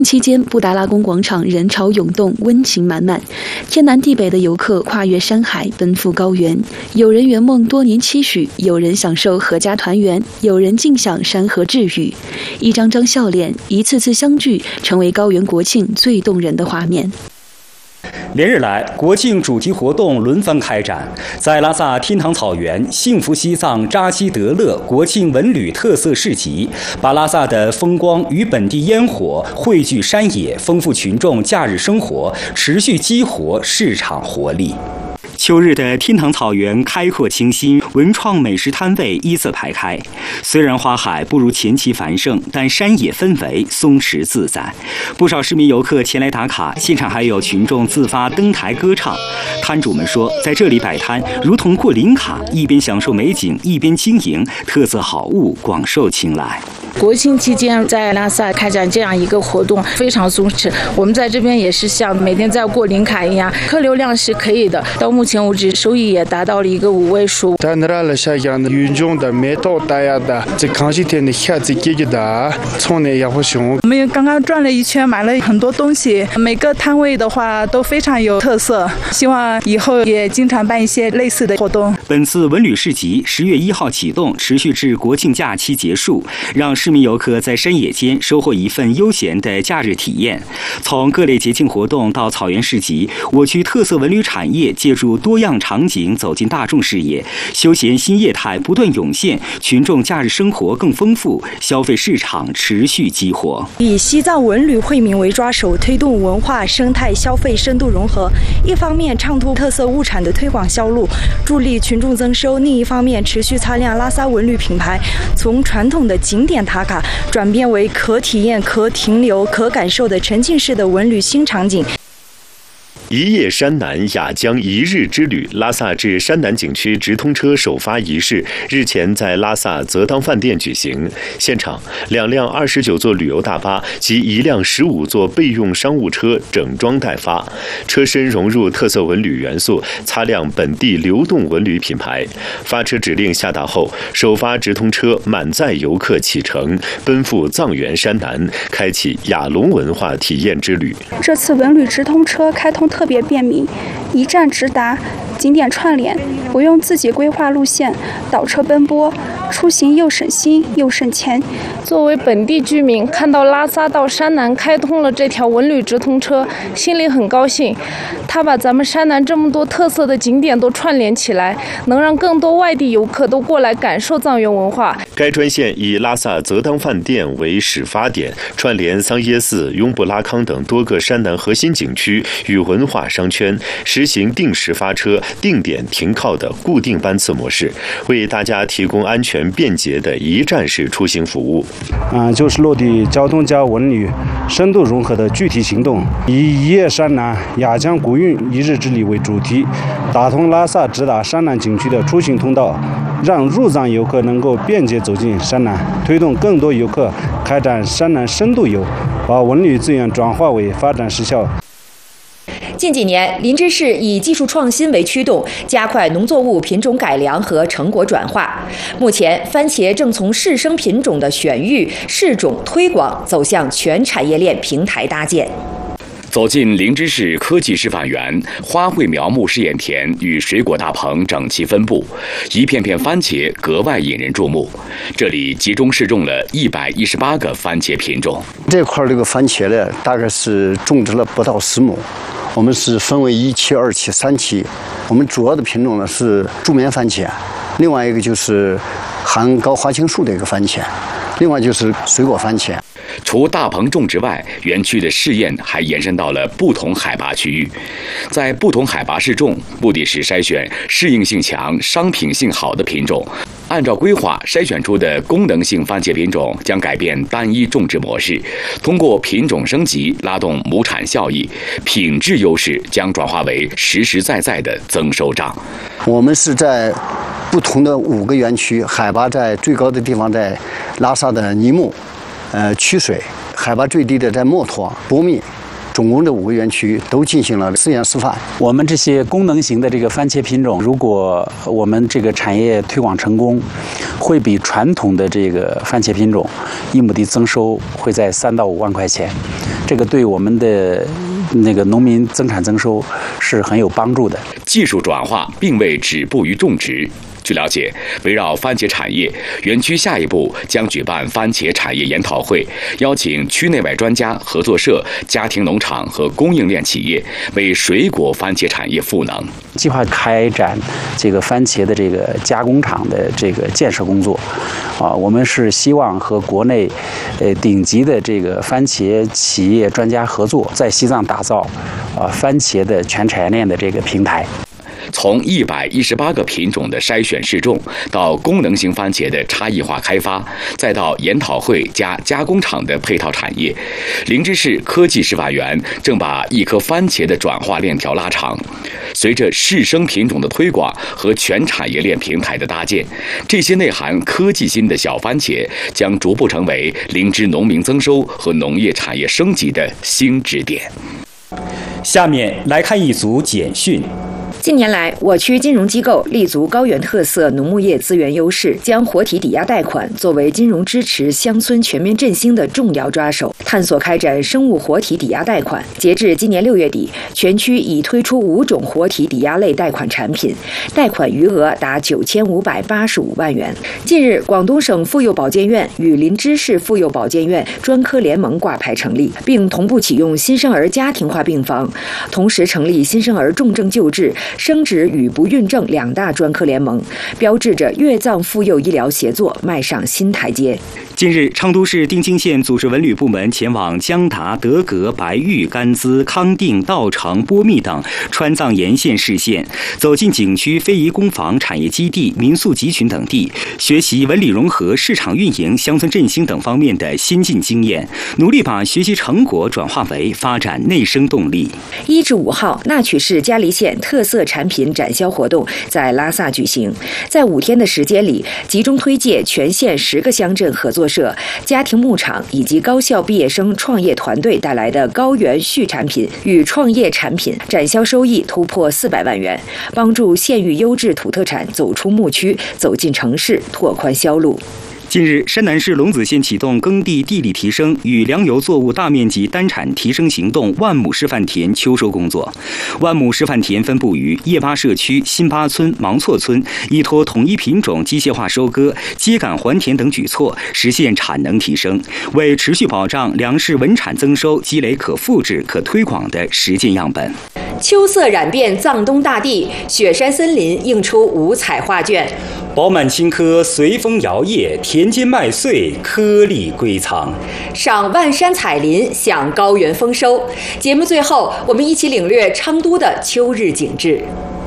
期间，布达拉宫广场人潮涌动，温情满满。天南地北的游客跨越山海，奔赴高原。有人圆梦多年期许，有人享受阖家团圆，有人尽享山河治愈。一张张笑脸，一次次相聚，成为高原国庆最动人的画面。 连日来，国庆主题活动轮番开展，在拉萨天堂草原幸福西藏扎西德勒国庆文旅特色市集，把拉萨的风光与本地烟火汇聚山野，丰富群众假日生活，持续激活市场活力。秋日的天堂草原开阔清新，文创美食摊位依次排开。虽然花海不如前期繁盛，但山野氛围松弛自在。不少市民游客前来打卡，现场还有群众自发登台歌唱。摊主们说，在这里摆摊如同过林卡，一边享受美景，一边经营特色好物，广受青睐。 国庆期间在拉萨开展这样一个活动，非常松弛。我们在这边也是像每天在过林卡一样，客流量是可以的。到目前为止，收益也达到了一个5位数。 我们刚刚转了一圈，买了很多东西，每个摊位的话都非常有特色。希望以后也经常办一些类似的活动。 本次文旅市集10月1号启动，持续至国庆假期结束，让市民游客在山野间收获一份悠闲的假日体验。从各类节庆活动到草原市集，我区特色文旅产业借助多样场景走进大众视野，休闲新业态不断涌现，群众假日生活更丰富，消费市场持续激活。 以西藏文旅惠民为抓手，推动文化、生态、消费深度融合。一方面畅通特色物产的推广销路，助力群众增收；另一方面持续擦亮拉萨文旅品牌从传统的景点打卡转变为可体验、可停留、可感受的沉浸式的文旅新场景。 一夜山南雅江一日之旅，拉萨至山南景区直通车首发仪式日前在拉萨泽当饭店举行。现场2辆29座旅游大巴及1辆15座备用商务车整装待发，车身融入特色文旅元素，擦亮本地流动文旅品牌。发车指令下达后，首发直通车满载游客启程，奔赴藏原山南，开启雅龙文化体验之旅。 这次文旅直通车开通特别便民，一站直达，景点串联，不用自己规划路线，倒车奔波，出行又省心又省钱。 作为本地居民，看到拉萨到山南开通了这条文旅直通车，心里很高兴。它把咱们山南这么多特色的景点都串联起来，能让更多外地游客都过来感受藏原文化。 该专线以拉萨泽当饭店为始发点，串联桑耶寺、雍布拉康等多个山南核心景区与文化商圈，实行定时发车、定点停靠的固定班次模式，为大家提供安全便捷的一站式出行服务。 就是落地交通加文旅深度融合的具体行动，以一夜山南雅江国运一日之旅为主题，打通拉萨直达山南景区的出行通道，让入藏游客能够便捷走进山南，推动更多游客开展山南深度游，把文旅资源转化为发展实效。 近几年，林芝市以技术创新为驱动，加快农作物品种改良和成果转化。目前，番茄正从试生品种的选育、试种推广走向全产业链平台搭建。 走进林芝市科技示范园，花卉苗木试验田与水果大棚整齐分布，一片片番茄格外引人注目。这里集中试种了118个番茄品种。 这块这个番茄呢，大概是种植了不到10亩。我们是分为1期、2期、3期。我们主要的品种呢是助眠番茄，另外一个就是含高花青素的一个番茄，另外就是水果番茄。 除大棚种植外，园区的试验还延伸到了不同海拔区域，在不同海拔试种，目的是筛选适应性强、商品性好的品种。按照规划筛选出的功能性番茄品种将改变单一种植模式，通过品种升级拉动亩产效益，品质优势将转化为实实在在的增收账。 我们是在不同的5个园区，海拔在最高的地方在拉萨的尼木、曲水，海拔最低的在墨脱、波密， 总共这5个园区都进行了试验示范。 我们这些功能型的这个番茄品种，如果我们这个产业推广成功，会比传统的这个番茄品种1亩地增收会在3到5万块钱，这个对我们的那个农民增产增收是很有帮助的。 技术转化并未止步于种植。据了解，围绕番茄产业，园区下一步将举办番茄产业研讨会，邀请区内外专家、合作社、家庭农场和供应链企业为水果番茄产业赋能。 计划开展这个番茄的这个加工厂的这个建设工作，我们是希望和国内顶级的这个番茄企业专家合作，在西藏打造番茄的全产业链的这个平台。 从118个品种的筛选试种，到功能型番茄的差异化开发，再到研讨会加加工厂的配套产业，灵芝市科技示范园正把一颗番茄的转化链条拉长。随着适生品种的推广和全产业链平台的搭建，这些内含科技心的小番茄将逐步成为灵芝农民增收和农业产业升级的新支点。 下面来看一组简讯。 近年来，我区金融机构立足高原特色农牧业资源优势，将活体抵押贷款作为金融支持乡村全面振兴的重要抓手，探索开展生物活体抵押贷款。截至今年6月底，全区已推出5种活体抵押类贷款产品，贷款余额达9585万元。近日，广东省妇幼保健院与林芝市妇幼保健院专科联盟挂牌成立，并同步启用新生儿家庭化病房，同时成立新生儿重症救治、生殖与不孕症2大专科联盟，标志着粤藏妇幼医疗协作迈上新台阶。 近日，昌都市丁京县组织文旅部门前往江达、德格、白玉、甘孜、康定、稻城、波密等川藏沿线市县，走进景区、非遗工坊、产业基地、民宿集群等地，学习文旅融合、市场运营、乡村振兴等方面的先进经验，努力把学习成果转化为发展内生动力。 1至5号，那曲市嘉黎县特色产品展销活动在拉萨举行，在5天的时间里，集中推介全县10个乡镇合作社、家庭牧场以及高校毕业生创业团队带来的高原畜产品与创业产品，展销收益突破400万元，帮助县域优质土特产走出牧区，走进城市，拓宽销路。 近日，山南市龙子县启动耕地地理提升与粮油作物大面积单产提升行动万亩示范田秋收工作。万亩示范田分布于叶巴社区、新巴村、芒措村，依托统一品种机械化收割、秸秆还田等举措，实现产能提升，为持续保障粮食稳产增收积累可复制、可推广的实践样本。 秋色染遍藏东大地，雪山森林映出五彩画卷。 饱满青稞随风摇曳，田间麦穗颗粒归藏。 赏万山彩林，享高原丰收。节目最后，我们一起领略昌都的秋日景致。